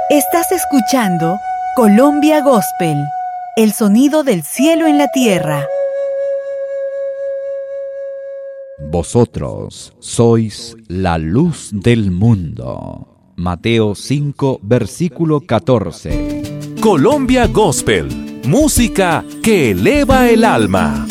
Estás escuchando Colombia Gospel, el sonido del cielo en la tierra. Vosotros sois la luz del mundo. Mateo 5, versículo 14. Colombia Gospel, música que eleva el alma.